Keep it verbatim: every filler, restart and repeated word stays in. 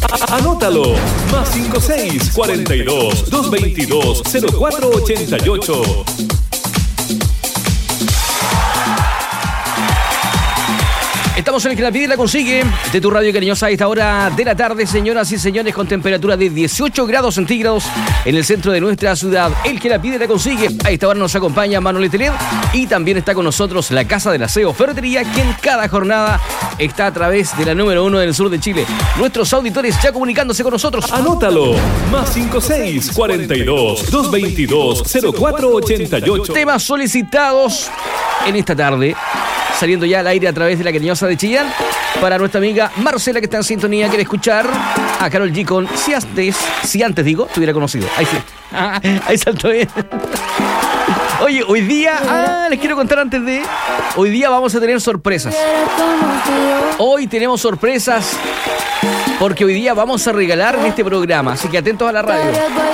Anótalo. Más cinco seis cuarenta y dos, doscientos veintidós, cero cuatro ochenta y ocho. Estamos en el que la pide y la consigue de tu radio cariñosa a esta hora de la tarde, señoras y señores, con temperatura de dieciocho grados centígrados en el centro de nuestra ciudad. El que la pide y la consigue. A esta hora nos acompaña Manuel Teled y también está con nosotros la Casa del Aseo Ferretería, quien cada jornada está a través de la número uno del sur de Chile. Nuestros auditores ya comunicándose con nosotros. Anótalo. Más cinco seis cuarenta y dos, doscientos veintidós, cero cuatro ochenta y ocho. Temas solicitados en esta tarde, saliendo ya al aire a través de la cariñosa de Chillán, para nuestra amiga Marcela, que está en sintonía, quiere escuchar a Karol G con Si antes, si antes digo, te hubiera conocido. Ahí sí. Ah, ahí saltó bien. Oye, hoy día, ah, les quiero contar antes de, hoy día vamos a tener sorpresas. Hoy tenemos sorpresas porque hoy día vamos a regalar en este programa, así que atentos a la radio.